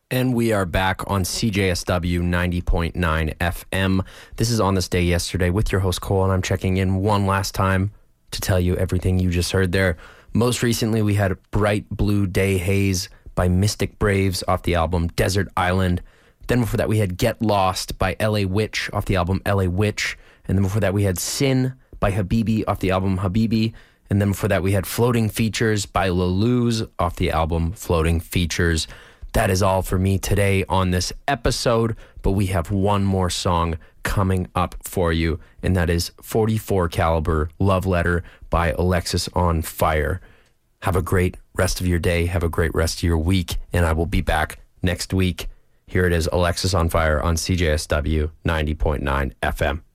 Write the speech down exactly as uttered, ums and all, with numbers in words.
And we are back on C J S W ninety point nine F M. This is On This Day Yesterday with your host, Cole, and I'm checking in one last time to tell you everything you just heard there. Most recently, we had Bright Blue Day Haze by Mystic Braves off the album Desert Island. Then before that, we had Get Lost by L A Witch off the album L A Witch. And then before that, we had Sin by Habibi off the album Habibi. And then before that, we had Floating Features by Lalouz off the album Floating Features. That is all for me today on this episode, but we have one more song coming up for you, and that is forty-four Caliber Love Letter by Alexis on Fire. Have a great rest of your day. Have a great rest of your week, and I will be back next week. Here it is, Alexis on Fire on C J S W ninety point nine F M.